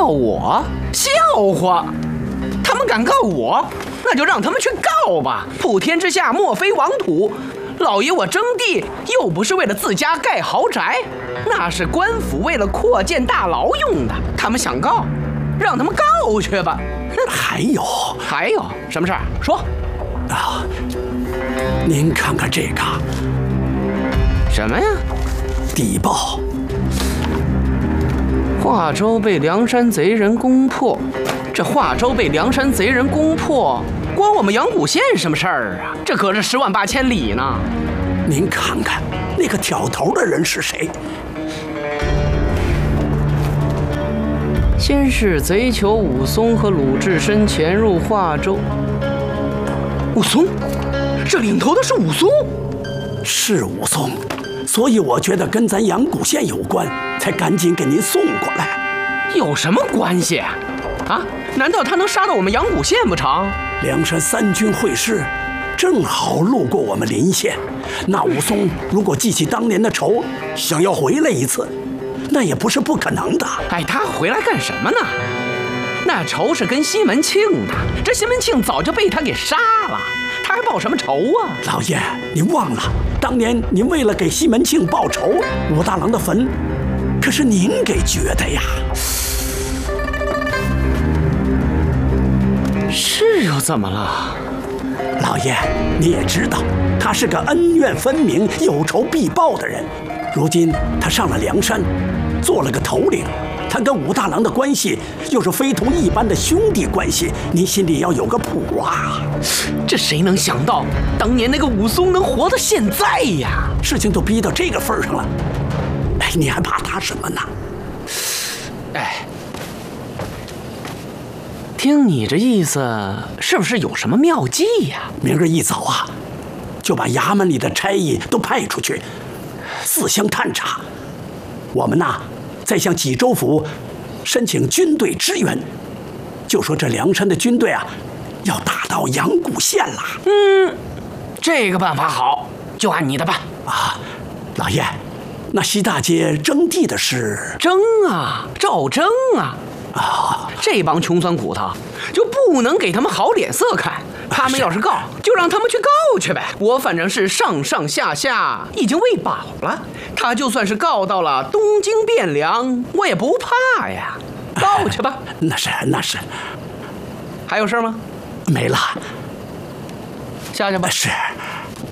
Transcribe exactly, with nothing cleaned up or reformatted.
告我？笑话！他们敢告我，那就让他们去告吧。普天之下莫非王土，老爷我征地又不是为了自家盖豪宅，那是官府为了扩建大牢用的。他们想告，让他们告去吧。 还有， 还有什么事儿？说。 啊，您看看这个。 什么呀？ 地报。 华州被梁山贼人攻破，这华州被梁山贼人攻破，关我们阳谷县什么事儿啊？这可是十万八千里呢。 您看看那个挑头的人是谁？ 先是贼酋武松和鲁智深潜入华州。武松，这领头的是武松？ 是武松，所以我觉得跟咱阳谷县有关，才赶紧给您送过来。 有什么关系啊？啊？难道他能杀到我们阳谷县不成？ 梁山三军会师，正好路过我们临县。那武松如果记起当年的仇，想要回来一次，那也不是不可能的。 哎，他回来干什么呢？那仇是跟西门庆的，这西门庆早就被他给杀了，他还报什么仇啊？ 老爷，您忘了，当年您为了给西门庆报仇，武大郎的坟可是您给掘的呀。 是又怎么了？ 老爷，你也知道，他是个恩怨分明、有仇必报的人。如今他上了梁山，做了个头领，他跟武大郎的关系又是非同一般的兄弟关系，您心里要有个谱啊。 这谁能想到，当年那个武松能活到现在呀？ 事情都逼到这个份上了，哎，你还怕他什么呢？ 哎，听你这意思，是不是有什么妙计呀？ 明儿一早啊，就把衙门里的差役都派出去，四乡探查。我们呐，再向济州府申请军队支援，就说这梁山的军队啊，要打到阳谷县了。 嗯，这个办法好，就按你的办啊。老爷，那西大街征地的事， 征啊，照征啊。啊，这帮穷酸骨头就不能给他们好脸色看。他们要是告，就让他们去告去呗。我反正是上上下下已经喂饱了，他就算是告到了东京汴梁，我也不怕呀。告去吧。 那是那是。 还有事吗？ 没了。 下去吧。 是。